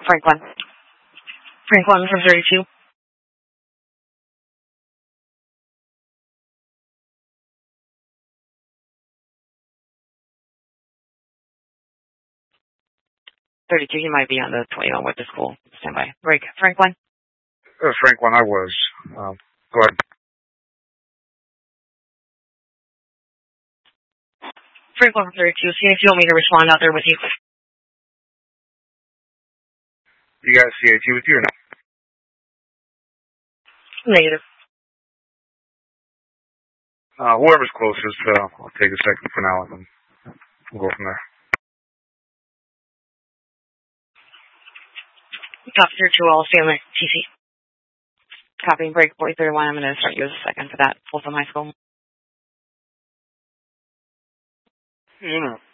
Franklin. Franklin from 32. You might be on the 21 with the school. Stand by. Break. Franklin? Franklin, I was. Go ahead. Franklin from 32. See if you want me to respond out there with you. You got CAT with you or no? Negative. Whoever's closest, I'll take a second for now and we'll go from there. Copy 32, I'll see you on the TC. Copy, break, boy 31. I'm going to start you as a second for that. Folsom High School. You know.